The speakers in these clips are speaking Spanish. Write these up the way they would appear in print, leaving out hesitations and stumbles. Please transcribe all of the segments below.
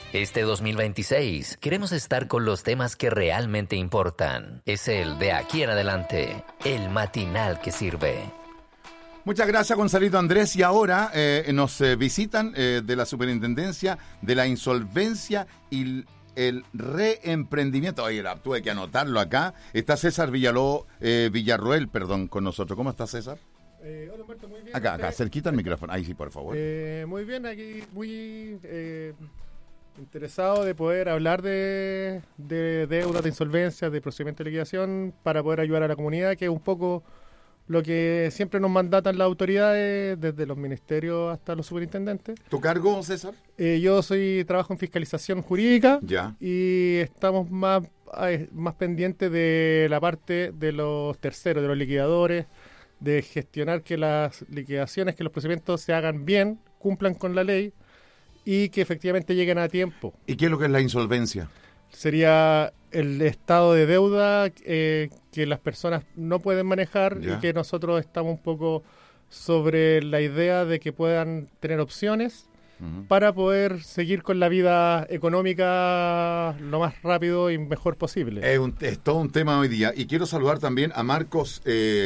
Este 2026 queremos estar con los temas que realmente importan. Es el de aquí en adelante, el matinal que sirve. Muchas gracias, Gonzalito Andrés. Y ahora nos visitan de la Superintendencia de la Insolvencia y el Reemprendimiento. Oye, tuve que anotarlo acá. Está César Villarroel, con nosotros. ¿Cómo está, César? Hola, Humberto, muy bien. Acá, cerquita el micrófono. Ahí sí, por favor. Muy bien, aquí muy interesado de poder hablar de deudas, de insolvencias, de procedimientos de liquidación para poder ayudar a la comunidad, que es un poco lo que siempre nos mandatan las autoridades, desde los ministerios hasta los superintendentes. ¿Tu cargo, César? Yo trabajo en fiscalización jurídica. Ya. Y estamos más pendientes de la parte de los terceros, de los liquidadores, de gestionar que las liquidaciones, que los procedimientos se hagan bien, cumplan con la ley y que efectivamente lleguen a tiempo. ¿Y qué es lo que es la insolvencia? Sería el estado de deuda que las personas no pueden manejar. Ya. Y que nosotros estamos un poco sobre la idea de que puedan tener opciones para poder seguir con la vida económica lo más rápido y mejor posible. Es todo un tema hoy día. Y quiero saludar también a Marcos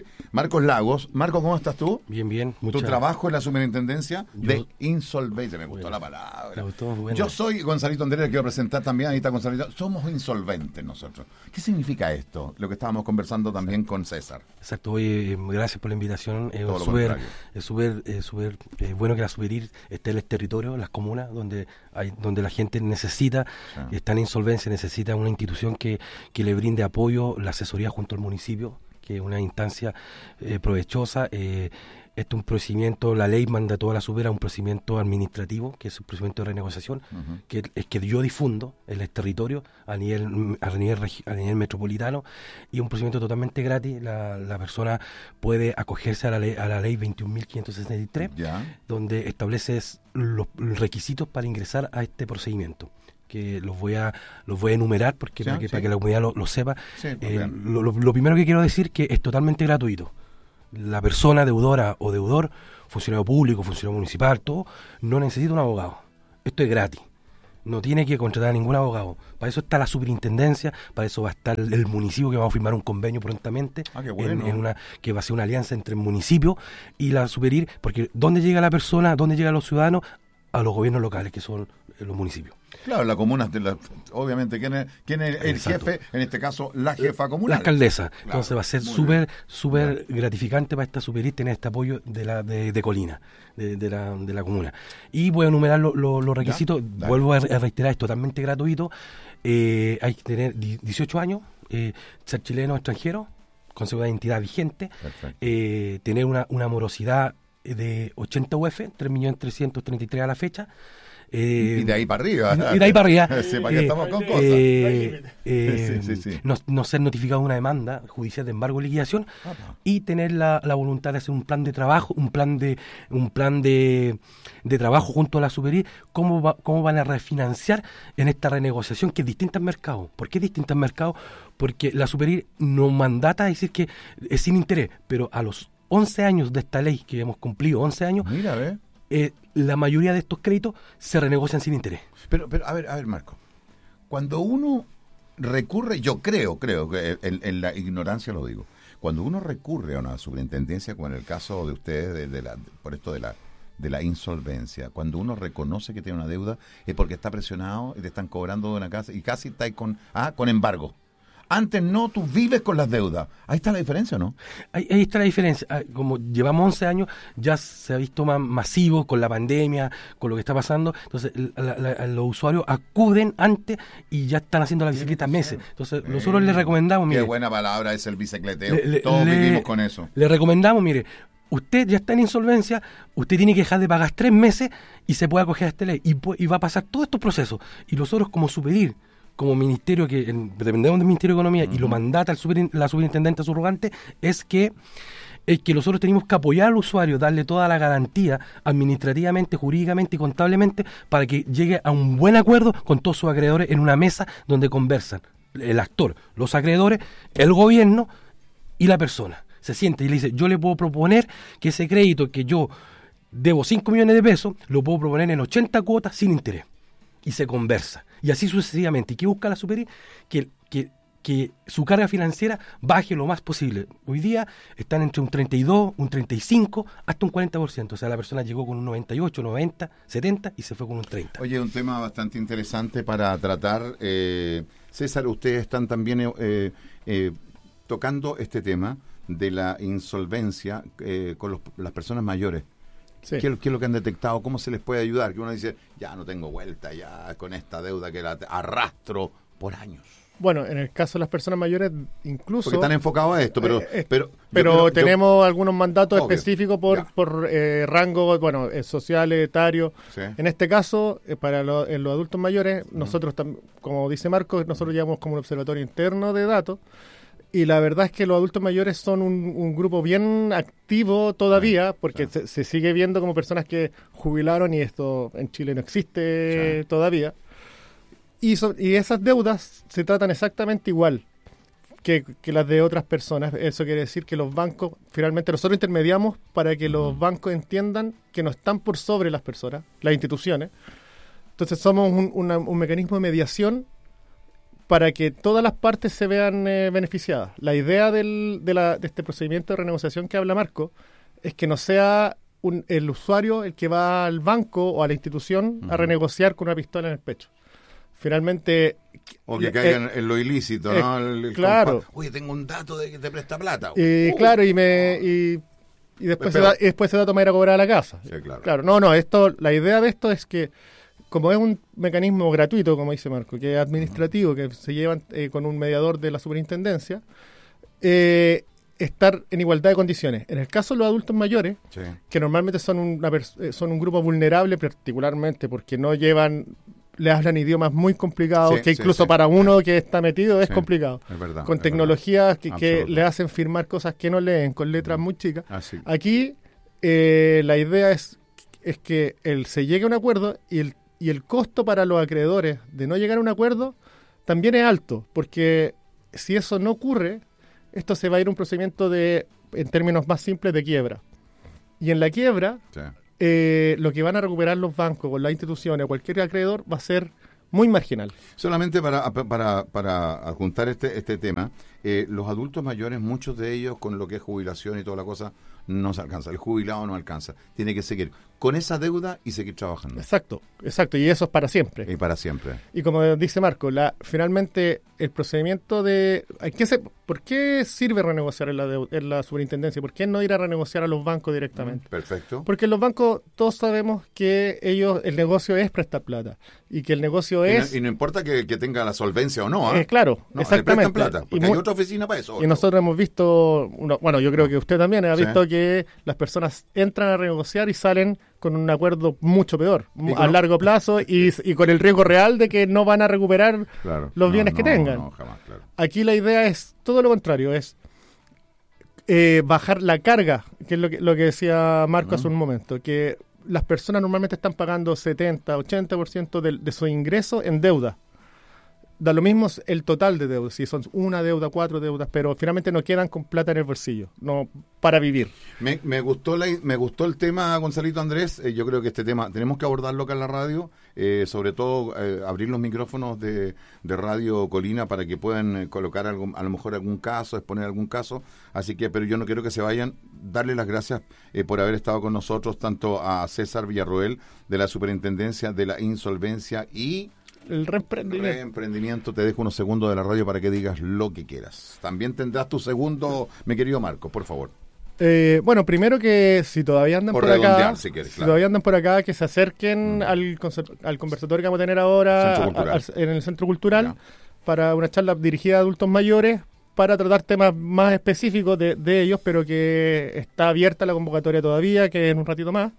Lagos. Marcos, ¿cómo estás tú? Bien. Tu trabajo en la Superintendencia de Insolvencia. Me gustó la palabra. Me gustó, bueno. Yo soy Gonzalito Andrés, le quiero presentar también. Ahí está Gonzalito. Somos insolventes nosotros. ¿Qué significa esto? Lo que estábamos conversando también con César. Exacto. Oye, gracias por la invitación. Es súper bueno que la Superir esté en el territorio, las comunas, donde la gente necesita, está en insolvencia, necesita una institución que le brinde apoyo, la asesoría junto al municipio, que es una instancia provechosa. Este es un procedimiento, la ley manda toda la Supera, un procedimiento administrativo, que es un procedimiento de renegociación, que yo difundo en el territorio a nivel metropolitano, y un procedimiento totalmente gratis. La persona puede acogerse a la ley 21.563, donde establece los requisitos para ingresar a este procedimiento, que los voy a enumerar para que la comunidad lo sepa. Sí, lo primero que quiero decir que es totalmente gratuito. La persona deudora o deudor, funcionario público, funcionario municipal, todo, no necesita un abogado. Esto es gratis. No tiene que contratar a ningún abogado. Para eso está la superintendencia, para eso va a estar el municipio, que va a firmar un convenio prontamente, qué bueno. Que va a ser una alianza entre el municipio y la Superir, porque ¿dónde llega la persona? ¿Dónde llegan los ciudadanos? A los gobiernos locales, que son los municipios. Claro, la comuna, obviamente, ¿quién es el jefe? En este caso, la jefa comunal. La alcaldesa. Claro, entonces va a ser súper gratificante para esta Superir tener este apoyo de Colina, de la comuna. Y voy a enumerar los requisitos. Vuelvo a reiterar, es totalmente gratuito. Hay que tener 18 años, ser chileno o extranjero, con seguridad de identidad vigente, tener una morosidad de 80 UF, 3.333.000 a la fecha. Y de ahí para arriba. Y de ahí para arriba. Sí, para que estamos con cosas. Sí. No ser notificado de una demanda judicial de embargo o liquidación, y tener la voluntad de hacer un plan de trabajo, un plan de trabajo junto a la Superir, cómo van a refinanciar en esta renegociación, que es distinta al mercado. ¿Por qué es distinta al mercado? Porque la Superir nos mandata a decir que es sin interés, pero a los 11 años de esta ley, que hemos cumplido 11 años, Mira, la mayoría de estos créditos se renegocian sin interés. Pero a ver, Marco, cuando uno recurre, yo creo que en la ignorancia lo digo, cuando uno recurre a una superintendencia, como en el caso de ustedes, por esto de la insolvencia, cuando uno reconoce que tiene una deuda, es porque está presionado y te están cobrando de una casa y casi está con embargo. Antes no, tú vives con las deudas. Ahí está la diferencia, ¿no? Ahí está la diferencia. Como llevamos 11 años, ya se ha visto más masivo con la pandemia, con lo que está pasando. Entonces, los usuarios acuden antes y ya están haciendo la bicicleta meses. Entonces, nosotros les recomendamos... Qué buena palabra es el bicicleteo. Todos vivimos con eso. Le recomendamos, mire, usted ya está en insolvencia, usted tiene que dejar de pagar 3 meses y se puede acoger a esta ley. Y va a pasar todos estos procesos. Y nosotros, como Superir, como ministerio, que dependemos del Ministerio de Economía, y lo mandata la superintendente subrogante, es que nosotros tenemos que apoyar al usuario, darle toda la garantía administrativamente, jurídicamente y contablemente, para que llegue a un buen acuerdo con todos sus acreedores en una mesa donde conversan el actor, los acreedores, el gobierno y la persona. Se siente y le dice, yo le puedo proponer que ese crédito que yo debo 5 millones de pesos, lo puedo proponer en 80 cuotas sin interés. y se conversa. Y así sucesivamente. ¿Y qué busca la Superi? Que su carga financiera baje lo más posible. Hoy día están entre un 32, un 35, hasta un 40%. O sea, la persona llegó con un 98, 90, 70 y se fue con un 30. Oye, un tema bastante interesante para tratar. César, ustedes están también tocando este tema de la insolvencia con las personas mayores. Sí. ¿Qué es lo que han detectado? ¿Cómo se les puede ayudar? Que uno dice, ya no tengo vuelta, ya con esta deuda que la arrastro por años. Bueno, en el caso de las personas mayores, incluso... Porque están enfocados a esto, pero tenemos algunos mandatos obvio, específicos por rango, social, etario. Sí. En este caso, en los adultos mayores, nosotros, como dice Marcos, nosotros llevamos como un observatorio interno de datos, y la verdad es que los adultos mayores son un grupo bien activo todavía, porque se sigue viendo como personas que jubilaron, y esto en Chile no existe todavía. Y esas deudas se tratan exactamente igual que las de otras personas. Eso quiere decir que los bancos, finalmente nosotros intermediamos para que los bancos entiendan que no están por sobre las personas, las instituciones. Entonces somos un mecanismo de mediación para que todas las partes se vean beneficiadas. La idea de este procedimiento de renegociación que habla Marco es que no sea el usuario el que va al banco o a la institución a renegociar con una pistola en el pecho. Finalmente... O que caigan en lo ilícito, ¿no? Claro. Oye, tengo un dato de que te presta plata. Claro, y después se da a tomar a cobrar a la casa. Sí, claro. Claro, la idea de esto es que, como es un mecanismo gratuito, como dice Marco, que es administrativo, que se llevan con un mediador de la superintendencia, estar en igualdad de condiciones. En el caso de los adultos mayores, que normalmente son un grupo vulnerable, particularmente porque le hablan idiomas muy complicados, que incluso para uno que está metido es complicado. Es verdad, con tecnologías que le hacen firmar cosas que no leen, con letras muy chicas. Aquí la idea es que se llegue a un acuerdo y el costo para los acreedores de no llegar a un acuerdo también es alto, porque si eso no ocurre, esto se va a ir a un procedimiento en términos más simples, de quiebra. Y en la quiebra... lo que van a recuperar los bancos o las instituciones o cualquier acreedor va a ser muy marginal. Solamente para adjuntar este tema, los adultos mayores, muchos de ellos con lo que es jubilación y toda la cosa, no se alcanza. El jubilado no alcanza. Tiene que seguir con esa deuda y seguir trabajando. Exacto. Y eso es para siempre. Y para siempre. Y como dice Marco, finalmente el procedimiento ¿por qué sirve renegociar en la superintendencia? ¿Por qué no ir a renegociar a los bancos directamente? Perfecto. Porque en los bancos todos sabemos que el negocio es prestar plata. Y que el negocio es... Y no importa que tenga la solvencia o no. Claro, no, exactamente. Le prestan plata, porque hay otra oficina para eso. Y nosotros hemos visto, yo creo que usted también ha visto que las personas entran a renegociar y salen con un acuerdo mucho peor, a largo plazo, y con el riesgo real de que no van a recuperar los bienes que tengan. No, jamás, claro. Aquí la idea es todo lo contrario, es bajar la carga, que es lo que decía Marco hace un momento, que las personas normalmente están pagando 70, 80% de su ingreso en deuda. Da lo mismo el total de deudas, si son una deuda, 4 deudas, pero finalmente no quedan con plata en el bolsillo, no para vivir. Me gustó el tema, Gonzalito Andrés. Yo creo que este tema tenemos que abordarlo acá en la radio, sobre todo abrir los micrófonos de Radio Colina para que puedan colocar a lo mejor algún caso, exponer algún caso. Así que, pero yo no quiero que se vayan. Darle las gracias por haber estado con nosotros, tanto a César Villarroel de la Superintendencia de la Insolvencia y el reemprendimiento. Te dejo unos segundos de la radio para que digas lo que quieras. También tendrás tu segundo, mi querido Marco, por favor. Primero que si todavía andan por acá, todavía andan por acá, que se acerquen al conversatorio que vamos a tener ahora en el Centro Cultural, para una charla dirigida a adultos mayores, para tratar temas más específicos de ellos, pero que está abierta la convocatoria todavía, que en un ratito más.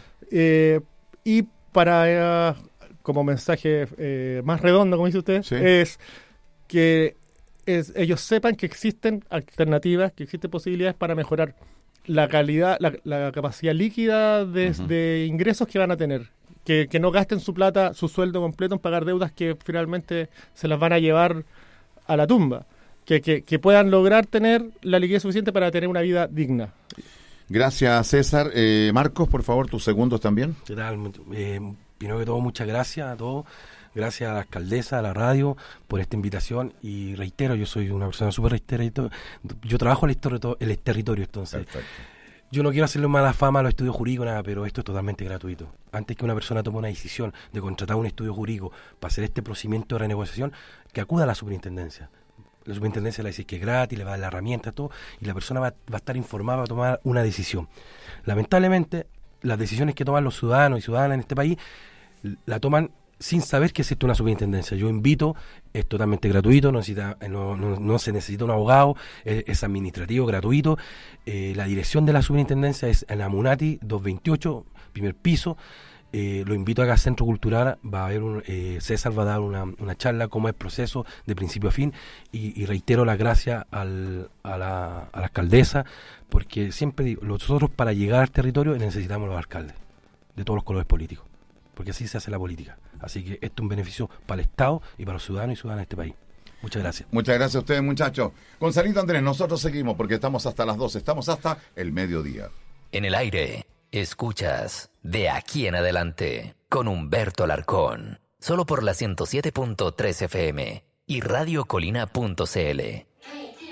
Y para... como mensaje más redondo, como dice usted, es que ellos sepan que existen alternativas, que existen posibilidades para mejorar la calidad, la capacidad líquida de ingresos que van a tener. Que no gasten su plata, su sueldo completo en pagar deudas que finalmente se las van a llevar a la tumba. Que puedan lograr tener la liquidez suficiente para tener una vida digna. Gracias, César. Marcos, por favor, tus segundos también. ¿Qué tal? Primero que todo, muchas gracias a todos. Gracias a la alcaldesa, a la radio, por esta invitación. Y reitero, yo soy una persona súper reiterada. Yo trabajo en el territorio, entonces... Perfecto. Yo no quiero hacerle mala fama a los estudios jurídicos, nada, pero esto es totalmente gratuito. Antes que una persona tome una decisión de contratar un estudio jurídico para hacer este procedimiento de renegociación, que acuda a la superintendencia. La superintendencia le dice que es gratis, le va a dar la herramienta, todo, y la persona va a estar informada para tomar una decisión. Lamentablemente, las decisiones que toman los ciudadanos y ciudadanas en este país, la toman sin saber que existe una superintendencia. Yo invito, es totalmente gratuito, no se necesita un abogado, es administrativo, gratuito. La dirección de la superintendencia es en Amunati 228, primer piso. Lo invito acá al Centro Cultural, va a haber César va a dar una charla cómo es el proceso de principio a fin, y reitero las gracias a la alcaldesa, porque siempre digo, nosotros para llegar al territorio necesitamos los alcaldes, de todos los colores políticos, porque así se hace la política. Así que esto es un beneficio para el Estado y para los ciudadanos y ciudadanas de este país. Muchas gracias. Muchas gracias a ustedes, muchachos. Gonzalito Andrés, nosotros seguimos porque estamos hasta las 12, estamos hasta el mediodía. En el aire, escuchas De Aquí en Adelante con Humberto Alarcón. Solo por la 107.3 FM y radiocolina.cl.